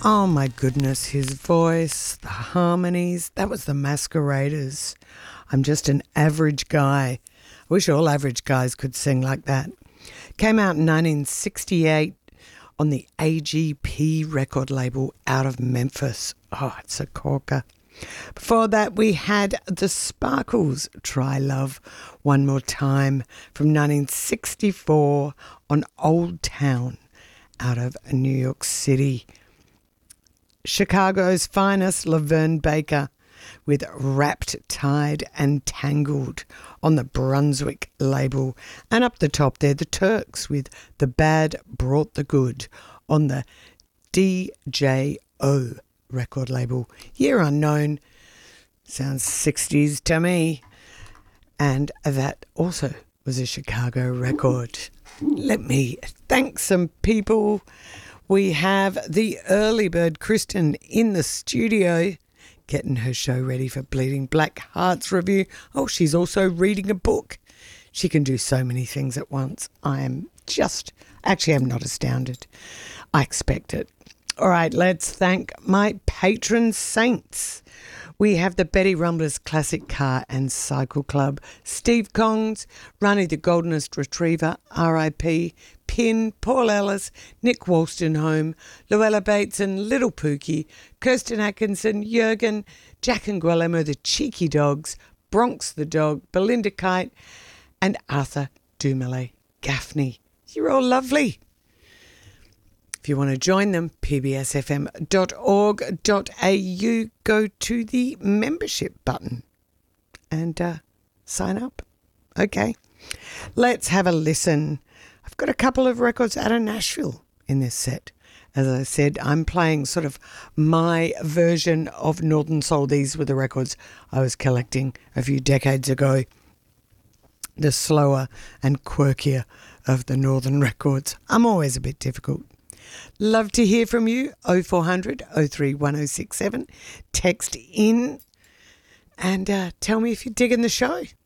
Oh my goodness, his voice, the harmonies, that was the Masqueraders. I'm just an average guy. I wish all average guys could sing like that. Came out in 1968 on the AGP record label out of Memphis. Oh, it's a corker. Before that, we had the Sparkles, Try Love One More Time, from 1964 on Old Town out of New York City. Chicago's finest, Laverne Baker, with Wrapped, Tied and Tangled on the Brunswick label. And up the top there, the Turks with The Bad Brought the Good on the DJO record label. Year unknown, sounds 60s to me. And that also was a Chicago record. Let me thank some people. We have the early bird Kristen in the studio getting her show ready for Bleeding Black Hearts review. Oh, she's also reading a book. She can do so many things at once. I'm not astounded. I expect it. All right, let's thank my patron saints. We have the Betty Rumblers Classic Car and Cycle Club, Steve Kongs, Ronnie the Goldenest Retriever, R.I.P., Pin, Paul Ellis, Nick Wolstenholme, Luella Bates and Little Pookie, Kirsten Atkinson, Jurgen, Jack and Guillermo the Cheeky Dogs, Bronx the Dog, Belinda Kite and Arthur Dumoulin Gaffney. You're all lovely. If you want to join them, pbsfm.org.au, go to the membership button and sign up. Okay, let's have a listen. I've got a couple of records out of Nashville in this set. As I said, I'm playing sort of my version of Northern Soul. These were the records I was collecting a few decades ago. The slower and quirkier of the Northern records. I'm always a bit difficult. Love to hear from you. 0400 03 1067. Text in and tell me if you're digging the show.